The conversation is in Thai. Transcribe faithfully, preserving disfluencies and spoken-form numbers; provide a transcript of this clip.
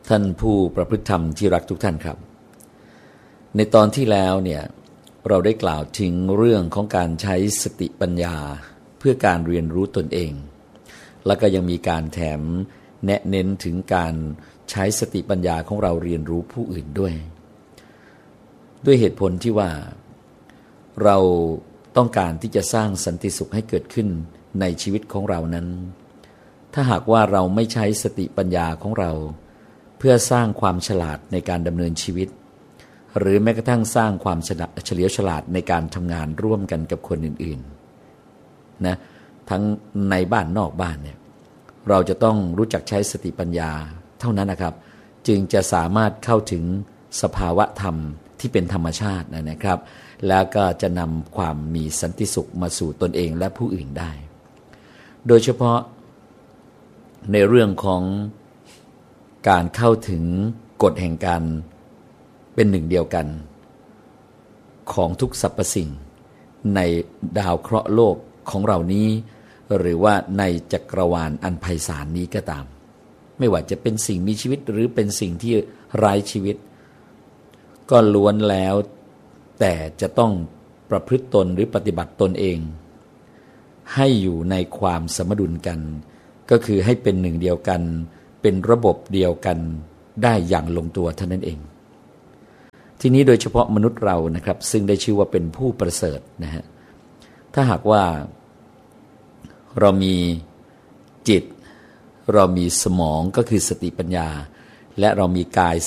ท่านผู้ประพฤติธรรมที่รักทุกท่านครับในตอนที่แล้วเนี่ยเราได้กล่าวถึงเรื่องของการใช้สติปัญญาเพื่อการเรียนรู้ตนเองแล้วก็ยังมีการแถมแนะเน้นถึงการใช้สติปัญญาของเราเรียนรู้ผู้อื่นด้วยด้วยเหตุผลที่ว่าเราต้องการที่จะสร้างสันติสุขให้เกิดขึ้นในชีวิตของเรานั้นถ้าหากว่าเราไม่ใช้สติปัญญาของเราเพื่อสร้างความฉลาดในการดำเนินชีวิตหรือแม้กระทั่งสร้างความเฉลียวฉลาดในการทำงานร่วมกันกับคนอื่นๆนะทั้งในบ้านนอกบ้านเนี่ยเราจะต้องรู้จักใช้สติปัญญาเท่านั้นนะครับจึงจะสามารถเข้าถึงสภาวะธรรมที่เป็นธรรมชาตินะครับแล้วก็จะนำความมีสันติสุขมาสู่ตนเองและผู้อื่นได้โดยเฉพาะในเรื่องของการเข้าถึงกฎแห่งการเป็นหนึ่งเดียวกันของทุกสรรพสิ่งในดาวเคราะห์โลกของเรานี้หรือว่าในจักรวาลอันไพศาลนี้ก็ตามไม่ว่าจะเป็นสิ่งมีชีวิตหรือเป็นสิ่งที่ไร้ชีวิตก็ล้วนแล้วแต่จะต้องประพฤติตนหรือปฏิบัติตนเองให้อยู่ในความสมดุลกันก็คือให้เป็นหนึ่งเดียวกันเป็นระบบเดียวกันได้อย่างลงตัวเท่านั้นเองทีนี้โดยเฉพาะมนุษย์เรานะครับซึ่งได้ชื่อว่าเป็นผู้ประเสริฐนะฮะถ้าหากว่าเรามีจิตเรามีสมองก็คือสติปัญญาและเรามีกาย